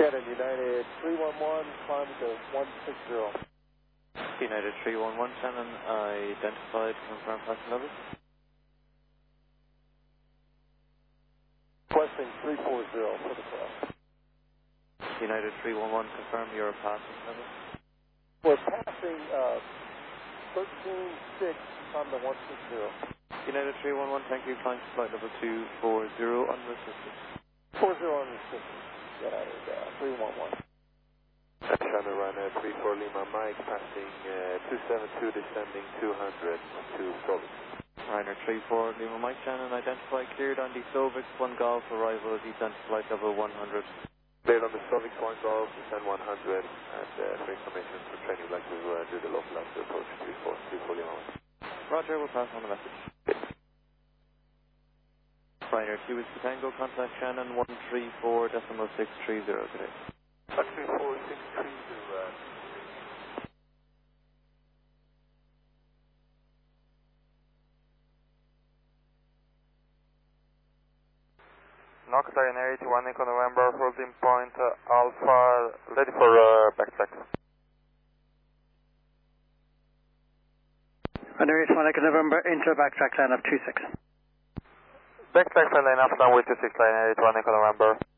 Shannon, United 311, climb to 160. United 311, Shannon, identified, confirm passing level. Requesting 340 for the cross. United 311, confirm your passing level. We're passing 13.6 on the 160. United 311, thank you, climb to flight level 240 on the system. 40 on the system. United 311. Shannon, Ryanair 34 Lima Mike, passing 272, descending 200 to Solvix. Ryanair 34 Lima Mike, Shannon, identify, cleared on the Solvix 1 Golf, arrival, descent to flight level 100. Cleared on the Solvix 1 Golf, descend 100, and for information for training, like to do the local after approach 34 Lima Mike. Roger, we'll pass on the message. Ryanair 2 is Tango, contact Shannon 134.630 today. 134.630. Knox Ryanair 81 Echo November, holding point Alpha, ready for backtrack. Ryanair 81 Echo November, into backtrack line up 26. Backtrack line up, runway 26, Ryanair 81 Echo November.